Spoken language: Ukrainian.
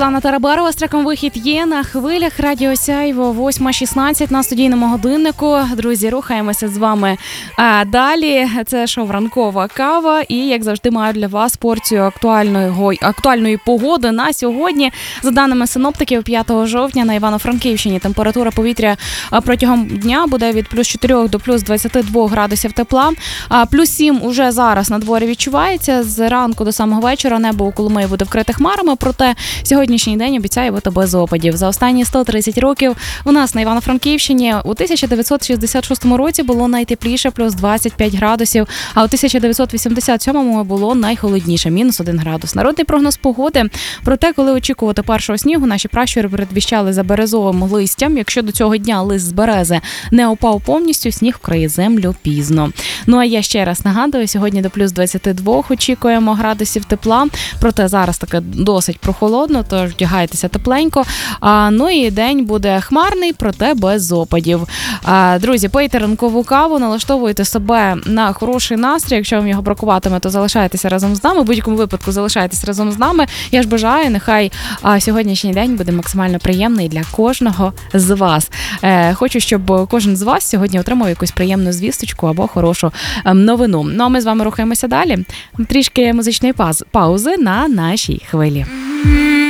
Світлана Тарабарова з треком «Вихід» є на хвилях Радіо Сяйво, 8:16 на студійному годиннику. Друзі, рухаємося з вами далі. Це шоу «Ранкова кава» і, як завжди, маю для вас порцію актуальної погоди на сьогодні. За даними синоптиків, 5 жовтня на Івано-Франківщині температура повітря протягом дня буде від плюс 4 до плюс 22 градусів тепла. Плюс 7 уже зараз на дворі відчувається. З ранку до самого вечора небо у Коломиї буде вкрите хмарами, проте сьогоднішній день обіцяє бути без опадів. За останні 130 років у нас на Івано-Франківщині у 1966 році було найтепліше, плюс 25 градусів, а у 1987 було найхолодніше, мінус 1 градус. Народний прогноз погоди про те, коли очікувати першого снігу, наші пращури передвіщали за березовим листям. Якщо до цього дня лист з берези не опав повністю, сніг вкриє землю пізно. Ну а я ще раз нагадую, сьогодні до плюс 22 очікуємо градусів тепла, проте зараз таке досить прохолодно, тож вдягайтеся тепленько. Ну і день буде хмарний, проте без опадів. Друзі, пийте ранкову каву, налаштовуйте себе на хороший настрій. Якщо вам його бракуватиме, то залишайтеся разом з нами. В будь-якому випадку залишайтеся разом з нами. Я ж бажаю, нехай сьогоднішній день буде максимально приємний для кожного з вас. Хочу, щоб кожен з вас сьогодні отримав якусь приємну звісточку або хорошу новину. Ну а ми з вами рухаємося далі. Трішки музичної паузи на нашій хвилі.